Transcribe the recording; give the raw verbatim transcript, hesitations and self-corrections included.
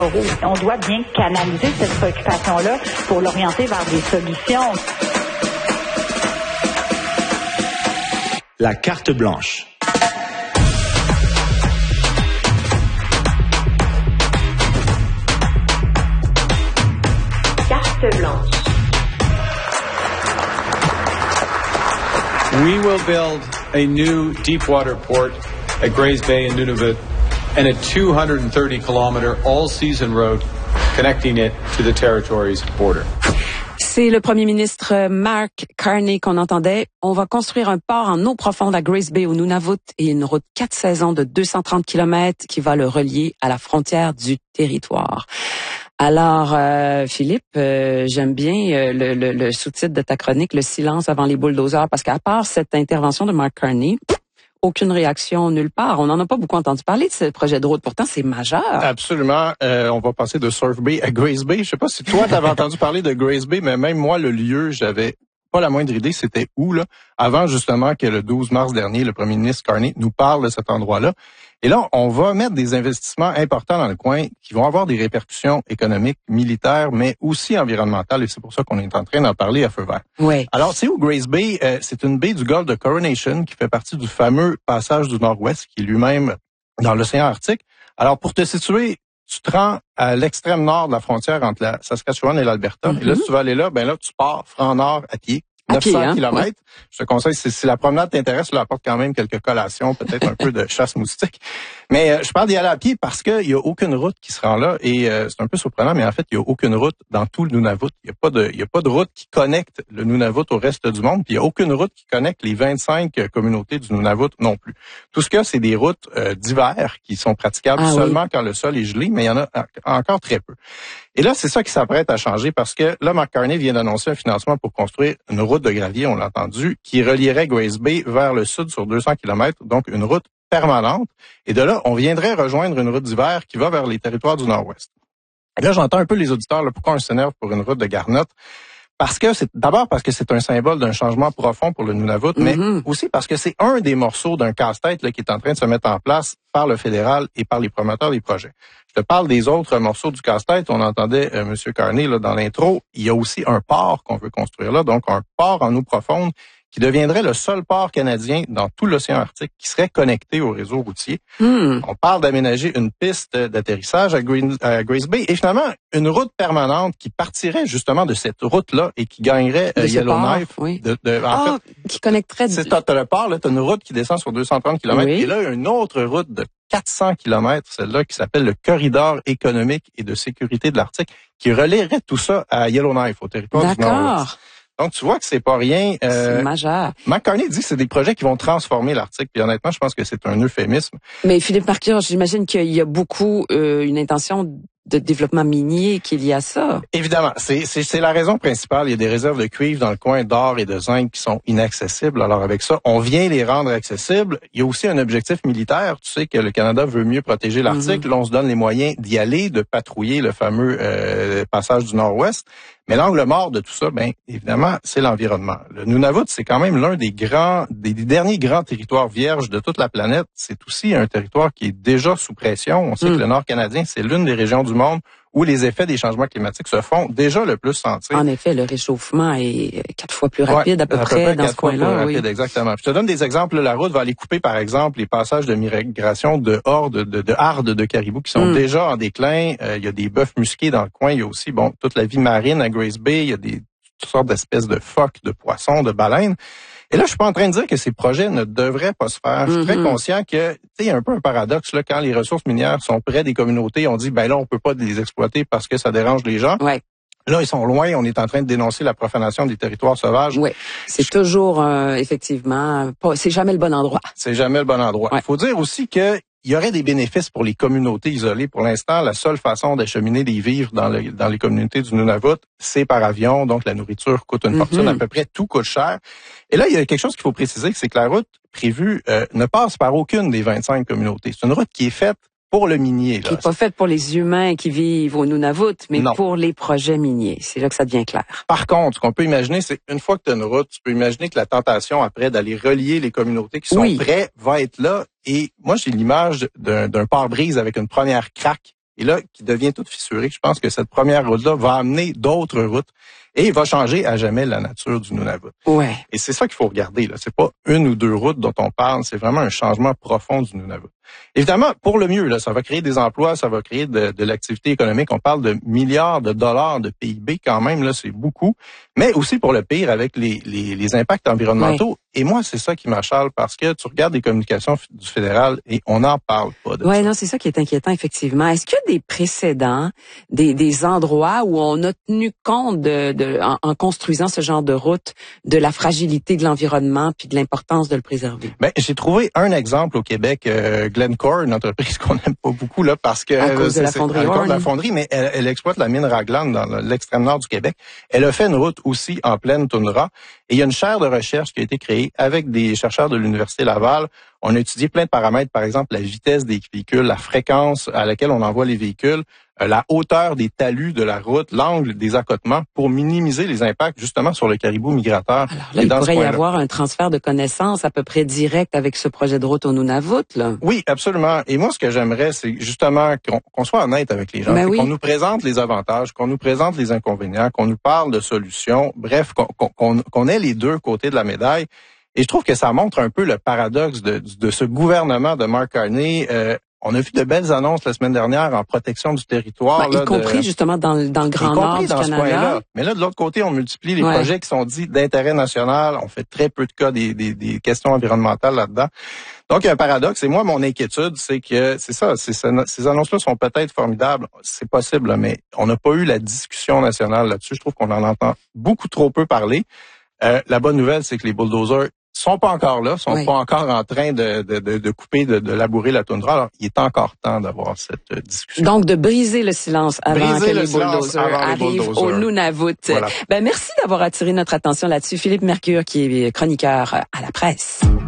On doit bien canaliser cette préoccupation-là pour l'orienter vers des solutions. La carte blanche. Carte blanche. We will build a new deepwater port at Grays Bay in Nunavut and a two hundred thirty kilometer all-season road connecting it to the territory's border. C'est le premier ministre Mark Carney qu'on entendait. On va construire un port en eau profonde à Grays Bay au Nunavut et une route quatre saisons de deux cent trente kilomètres qui va le relier à la frontière du territoire. Alors, euh, Philippe, euh, j'aime bien euh, le, le, le sous-titre de ta chronique, Le silence avant les bulldozers, parce qu'à part cette intervention de Mark Carney, aucune réaction nulle part. On n'en a pas beaucoup entendu parler de ce projet de route. Pourtant, c'est majeur. Absolument. Euh, on va passer de Surf Bay à Grays Bay. Je sais pas si toi, tu avais entendu parler de Grays Bay, mais même moi, le lieu, j'avais pas la moindre idée c'était où, là, avant justement que le douze mars dernier, le premier ministre Carney nous parle de cet endroit-là. Et là, on va mettre des investissements importants dans le coin qui vont avoir des répercussions économiques, militaires, mais aussi environnementales. Et c'est pour ça qu'on est en train d'en parler à feu vert. Oui. Alors, c'est où Grays Bay? Euh, c'est une baie du golfe de Coronation qui fait partie du fameux passage du Nord-Ouest qui est lui-même dans l'océan Arctique. Alors, pour te situer, tu te rends à l'extrême nord de la frontière entre la Saskatchewan et l'Alberta. Mm-hmm. Et là, si tu vas aller là, ben là, tu pars franc nord à pied. neuf cents hein? kilomètres. Ouais. Je te conseille, si, si la promenade t'intéresse, tu apporte quand même quelques collations, peut-être un peu de chasse moustique. Mais euh, je parle d'y aller à pied parce qu'il y a aucune route qui se rend là. Et euh, c'est un peu surprenant, mais en fait, il y a aucune route dans tout le Nunavut. Il y a pas de, il y a pas de route qui connecte le Nunavut au reste du monde. Puis il y a aucune route qui connecte les vingt-cinq communautés du Nunavut non plus. Tout ce qu'il y a, c'est des routes euh, d'hiver qui sont praticables ah, seulement oui. quand le sol est gelé, mais il y en a encore très peu. Et là, c'est ça qui s'apprête à changer parce que là, Mark Carney vient d'annoncer un financement pour construire une route de gravier, on l'a entendu, qui relierait Grays Bay vers le sud sur deux cents kilomètres, donc une route permanente. Et de là, on viendrait rejoindre une route d'hiver qui va vers les territoires du Nord-Ouest. Et là, j'entends un peu les auditeurs, là, pourquoi on s'énerve pour une route de garnotte? Parce que c'est d'abord parce que c'est un symbole d'un changement profond pour le Nunavut, mais mm-hmm. aussi parce que c'est un des morceaux d'un casse-tête là, qui est en train de se mettre en place par le fédéral et par les promoteurs des projets. Je te parle des autres morceaux du casse-tête. On entendait euh, M. Carney là, dans l'intro. Il y a aussi un port qu'on veut construire là, donc un port en eau profonde qui deviendrait le seul port canadien dans tout l'océan Arctique qui serait connecté au réseau routier. Mm. On parle d'aménager une piste d'atterrissage à, Green, à Grays Bay et finalement une route permanente qui partirait justement de cette route-là et qui gagnerait euh, Yellowknife. Oui. De, de, en ah, fait, qui connecterait... C'est t'as, t'as le port, là, t'as une route qui descend sur deux cent trente kilomètres oui. et là, il y a une autre route de quatre cents kilomètres, celle-là qui s'appelle le corridor économique et de sécurité de l'Arctique, qui relierait tout ça à Yellowknife, au territoire D'accord. du Nord-Ouest. Donc, tu vois que c'est pas rien. Euh, c'est majeur. Mark Carney dit que c'est des projets qui vont transformer l'Arctique. Puis honnêtement, je pense que c'est un euphémisme. Mais Philippe Marquard, j'imagine qu'il y a beaucoup euh, une intention de développement minier qu'il y a ça. Évidemment, c'est, c'est, c'est la raison principale. Il y a des réserves de cuivre dans le coin d'or et de zinc qui sont inaccessibles. Alors avec ça, on vient les rendre accessibles. Il y a aussi un objectif militaire. Tu sais que le Canada veut mieux protéger l'Arctique. Mm-hmm. Là, on se donne les moyens d'y aller, de patrouiller le fameux euh, passage du Nord-Ouest. Mais l'angle mort de tout ça, ben évidemment, c'est l'environnement. Le Nunavut, c'est quand même l'un des grands, des, des derniers grands territoires vierges de toute la planète. C'est aussi un territoire qui est déjà sous pression. On sait mm. que le Nord canadien, c'est l'une des régions du monde où les effets des changements climatiques se font déjà le plus sentir. En effet, le réchauffement est quatre fois plus rapide ouais, à peu à près, près dans ce coin-là. Oui. Rapide, exactement. Je te donne des exemples. La route va aller couper, par exemple, les passages de migration de hordes, de, de hardes de caribous qui sont mm. déjà en déclin. Euh, il y a des bœufs musqués dans le coin. Il y a aussi, bon, toute la vie marine à Grays Bay. Il y a des toutes sortes d'espèces de phoques, de poissons, de baleines. Et là, je suis pas en train de dire que ces projets ne devraient pas se faire. Je suis très conscient que, tu sais, il y a un peu un paradoxe, là, quand les ressources minières sont près des communautés, on dit, ben là, on peut pas les exploiter parce que ça dérange les gens. Ouais. Là, ils sont loin, on est en train de dénoncer la profanation des territoires sauvages. Oui, c'est je... toujours, euh, effectivement, pas, c'est jamais le bon endroit. C'est jamais le bon endroit. Il ouais. faut dire aussi que il y aurait des bénéfices pour les communautés isolées. Pour l'instant, la seule façon d'acheminer des vivres dans, le, dans les communautés du Nunavut, c'est par avion. Donc, la nourriture coûte une mm-hmm. fortune. À peu près tout coûte cher. Et là, il y a quelque chose qu'il faut préciser, c'est que la route prévue euh, ne passe par aucune des vingt-cinq communautés. C'est une route qui est faite pour le minier. Là. Qui n'est pas faite pour les humains qui vivent au Nunavut, mais non. pour les projets miniers. C'est là que ça devient clair. Par contre, ce qu'on peut imaginer, c'est une fois que tu as une route, tu peux imaginer que la tentation après d'aller relier les communautés qui sont oui. prêtes va être là. Et moi, j'ai l'image d'un, d'un pare-brise avec une première craque et là, qui devient toute fissurée. Je pense que cette première route-là va amener d'autres routes et va changer à jamais la nature du Nunavut. Ouais. Et c'est ça qu'il faut regarder, là. C'est pas une ou deux routes dont on parle, c'est vraiment un changement profond du Nunavut. Évidemment, pour le mieux, là, ça va créer des emplois, ça va créer de, de l'activité économique. On parle de milliards de dollars de P I B quand même, là, c'est beaucoup. Mais aussi pour le pire, avec les, les, les impacts environnementaux. Ouais. Et moi, c'est ça qui m'achale parce que tu regardes les communications du fédéral et on n'en parle pas de ouais, ça. Non, c'est ça qui est inquiétant, effectivement. Est-ce qu'il y a des précédents, des, des endroits où on a tenu compte de, de en, en construisant ce genre de route, de la fragilité de l'environnement puis de l'importance de le préserver? Ben, j'ai trouvé un exemple au Québec, euh, Glencore, une entreprise qu'on n'aime pas beaucoup là parce que à cause euh, de la fonderie, à cause de la fonderie, mais elle, elle exploite la mine Raglan dans l'extrême nord du Québec. Elle a fait une route aussi en pleine toundra et il y a une chaire de recherche qui a été créée avec des chercheurs de l'Université Laval. On a étudié plein de paramètres, par exemple la vitesse des véhicules, la fréquence à laquelle on envoie les véhicules, euh, la hauteur des talus de la route, l'angle des accotements pour minimiser les impacts justement sur le caribou migrateur. Alors là, il pourrait y avoir un transfert de connaissances à peu près direct avec ce projet de route au Nunavut, là. Oui, absolument. Et moi, ce que j'aimerais, c'est justement qu'on, qu'on soit honnête avec les gens, ben oui. qu'on nous présente les avantages, qu'on nous présente les inconvénients, qu'on nous parle de solutions, bref, qu'on, qu'on, qu'on ait les deux côtés de la médaille. Et je trouve que ça montre un peu le paradoxe de, de ce gouvernement de Mark Carney. Euh, on a vu de belles annonces la semaine dernière en protection du territoire. Ben, là, y compris de, justement dans, dans le Grand Nord du dans Canada. Ce coin-là. Mais là, de l'autre côté, on multiplie les ouais. projets qui sont dits d'intérêt national. On fait très peu de cas des, des, des questions environnementales là-dedans. Donc, il y a un paradoxe. Et moi, mon inquiétude, c'est que c'est ça. C'est, ces annonces-là sont peut-être formidables. C'est possible, mais on n'a pas eu la discussion nationale là-dessus. Je trouve qu'on en entend beaucoup trop peu parler. Euh, la bonne nouvelle, c'est que les bulldozers sont pas encore là, sont oui. pas encore en train de, de, de, de couper, de, de labourer la toundra. Alors, il est encore temps d'avoir cette discussion. Donc, de briser le silence avant briser que le les bulldozers arrivent au Nunavut. Voilà. Ben, merci d'avoir attiré notre attention là-dessus. Philippe Mercure, qui est chroniqueur à la presse.